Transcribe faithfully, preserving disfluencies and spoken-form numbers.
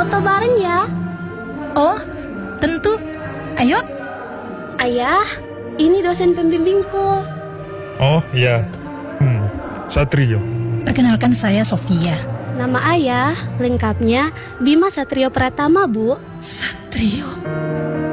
foto bareng ya. Oh, tentu. Ayo. Ayah, ini dosen pembimbingku. Oh iya, hmm, Satrio. Perkenalkan saya Sofia. Nama ayah lengkapnya Bima Satrio Pratama, Bu. Satrio.